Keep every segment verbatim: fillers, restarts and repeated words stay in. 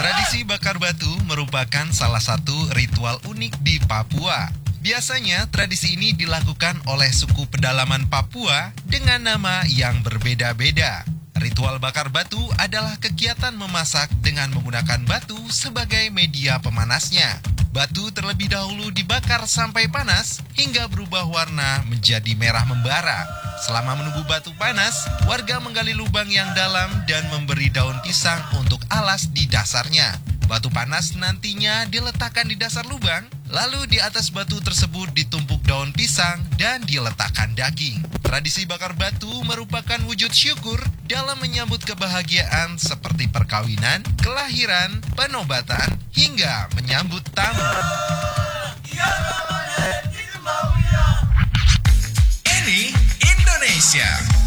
Tradisi bakar batu merupakan salah satu ritual unik di Papua. Biasanya tradisi ini dilakukan oleh suku pedalaman Papua dengan nama yang berbeda-beda. Ritual bakar batu adalah kegiatan memasak dengan menggunakan batu sebagai media pemanasnya. Batu terlebih dahulu dibakar sampai panas hingga berubah warna menjadi merah membara. Selama menunggu batu panas, warga menggali lubang yang dalam dan memberi daun pisang untuk alas di dasarnya. Batu panas nantinya diletakkan di dasar lubang, lalu di atas batu tersebut ditumpuk daun pisang dan diletakkan daging. Tradisi bakar batu merupakan wujud syukur dalam menyambut kebahagiaan seperti perkawinan, kelahiran, penobatan, hingga menyambut tamu. Ini Indonesia.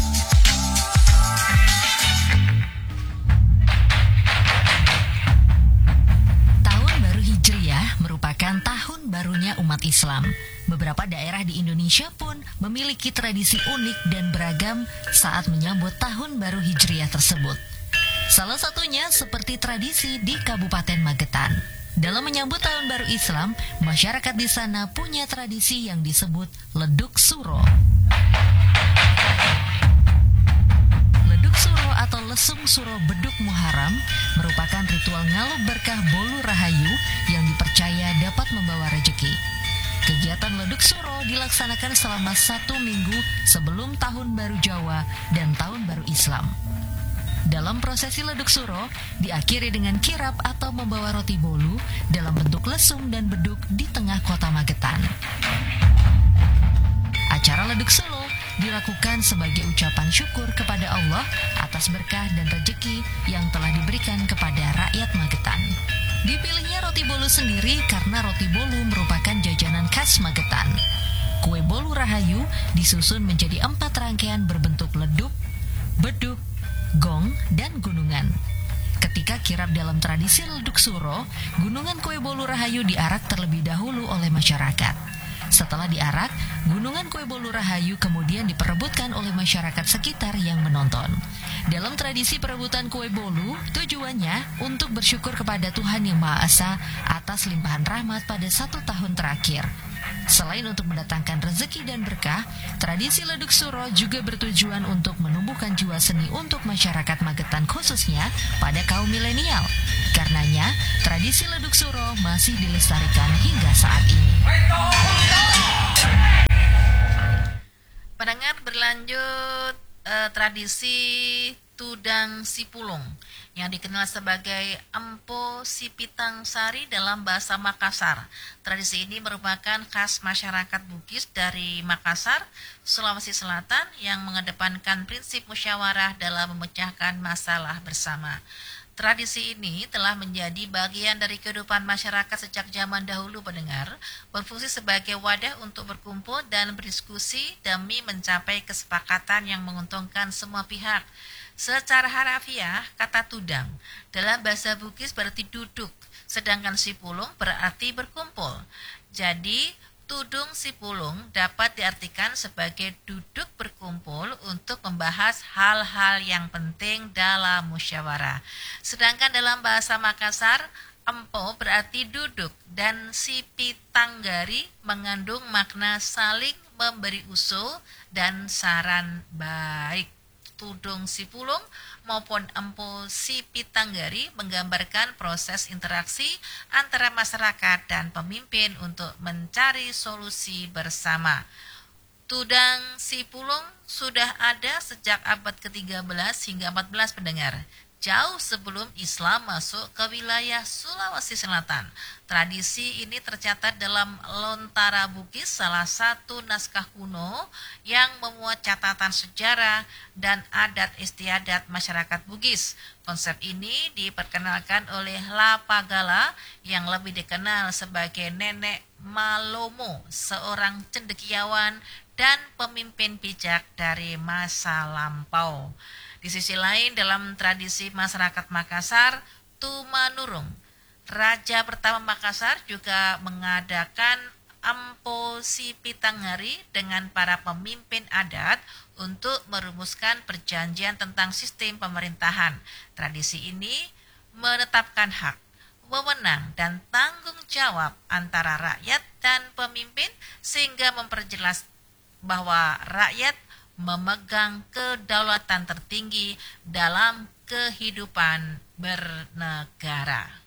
Merupakan tahun barunya umat Islam. Beberapa daerah di Indonesia pun memiliki tradisi unik dan beragam saat menyambut tahun baru Hijriah tersebut. Salah satunya seperti tradisi di Kabupaten Magetan. Dalam menyambut tahun baru Islam, masyarakat di sana punya tradisi yang disebut Leduk Suro. Leduk Suro atau Lesung Suro Beduk Muharram merupakan ritual ngaluk berkah bolu rahayu yang dipercaya dapat membawa rejeki. Kegiatan Leduk Suro dilaksanakan selama satu minggu sebelum Tahun Baru Jawa dan Tahun Baru Islam. Dalam prosesi Leduk Suro diakhiri dengan kirap atau membawa roti bolu dalam bentuk lesung dan beduk di tengah kota Magetan. Acara Leduk Suro dilakukan sebagai ucapan syukur kepada Allah atas berkah dan rezeki yang telah diberikan kepada rakyat Magetan. Dipilihnya roti bolu sendiri karena roti bolu merupakan jajanan khas Magetan. Kue bolu rahayu disusun menjadi empat rangkaian berbentuk leduk, beduk, gong, dan gunungan. Ketika kirap dalam tradisi Leduk Suro, gunungan kue bolu rahayu diarak terlebih dahulu oleh masyarakat. Setelah diarak, gunungan kue bolu rahayu kemudian diperebutkan oleh masyarakat sekitar yang menonton. Dalam tradisi perebutan kue bolu, tujuannya untuk bersyukur kepada Tuhan Yang Maha Esa atas limpahan rahmat pada satu tahun terakhir. Selain untuk mendatangkan rezeki dan berkah, tradisi Leduk Suro juga bertujuan untuk menumbuhkan jiwa seni untuk masyarakat Magetan khususnya pada kaum milenial. Karenanya, tradisi Leduk Suro masih dilestarikan hingga saat ini. Pendengar, berlanjut eh, tradisi Tudang Sipulung yang dikenal sebagai Empo Sipitang Sari dalam bahasa Makassar. Tradisi ini merupakan khas masyarakat Bugis dari Makassar, Sulawesi Selatan yang mengedepankan prinsip musyawarah dalam memecahkan masalah bersama. Tradisi ini telah menjadi bagian dari kehidupan masyarakat sejak zaman dahulu, pendengar, berfungsi sebagai wadah untuk berkumpul dan berdiskusi demi mencapai kesepakatan yang menguntungkan semua pihak. Secara harafiah, kata tudang dalam bahasa Bugis berarti duduk, sedangkan sipulung berarti berkumpul. Jadi, tudung sipulung dapat diartikan sebagai duduk berkumpul untuk membahas hal-hal yang penting dalam musyawarah. Sedangkan dalam bahasa Makassar, empo berarti duduk dan sipitanggari mengandung makna saling memberi usul dan saran baik. Tudung sipulung maupun empo sipitanggari menggambarkan proses interaksi antara masyarakat dan pemimpin untuk mencari solusi bersama. Tudang sipulung sudah ada sejak abad ketiga belas hingga empat belas, pendengar, jauh sebelum Islam masuk ke wilayah Sulawesi Selatan. Tradisi ini tercatat dalam Lontara Bugis, salah satu naskah kuno yang memuat catatan sejarah dan adat istiadat masyarakat Bugis. Konsep ini diperkenalkan oleh Lapagala yang lebih dikenal sebagai Nenek Malomo, seorang cendekiawan dan pemimpin bijak dari masa lampau. Di sisi lain, dalam tradisi masyarakat Makassar, Tumanurung, Raja pertama Makassar, juga mengadakan Empo Sipitanggari dengan para pemimpin adat untuk merumuskan perjanjian tentang sistem pemerintahan. Tradisi ini menetapkan hak wewenang dan tanggung jawab antara rakyat dan pemimpin sehingga memperjelas bahwa rakyat memegang kedaulatan tertinggi dalam kehidupan bernegara.